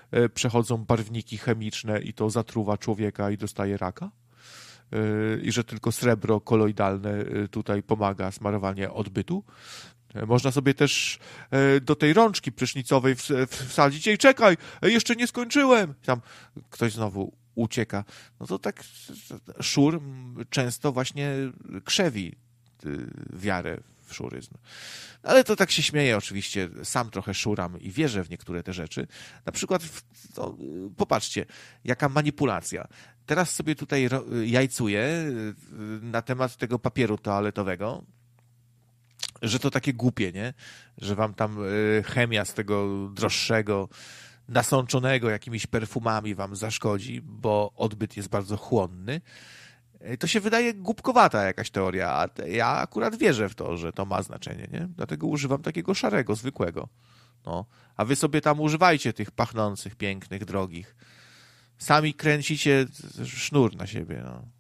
przechodzą barwniki chemiczne i to zatruwa człowieka i dostaje raka? I że tylko srebro koloidalne tutaj pomaga smarowanie odbytu? Można sobie też do tej rączki prysznicowej wsadzić. Ej, czekaj, jeszcze nie skończyłem. Tam ktoś znowu ucieka. No to tak szur często właśnie krzewi wiarę w szuryzm. Ale to tak się śmieję oczywiście. Sam trochę szuram i wierzę w niektóre te rzeczy. Na przykład, popatrzcie, jaka manipulacja. Teraz sobie tutaj jajcuję na temat tego papieru toaletowego, że to takie głupie, nie? Że wam tam chemia z tego droższego, nasączonego jakimiś perfumami wam zaszkodzi, bo odbyt jest bardzo chłonny. To się wydaje głupkowata jakaś teoria, a ja akurat wierzę w to, że to ma znaczenie, nie? Dlatego używam takiego szarego, zwykłego. No. A wy sobie tam używajcie tych pachnących, pięknych, drogich. Sami kręcicie sznur na siebie, no.